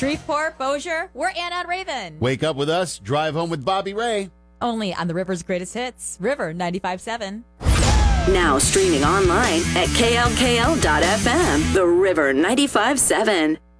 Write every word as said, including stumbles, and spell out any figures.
Shreveport, Bossier, we're Anna and Raven. Wake up with us, drive home with Bobby Ray. Only on the River's Greatest Hits, River ninety-five point seven. Now streaming online at K L K L dot F M, the River ninety-five point seven.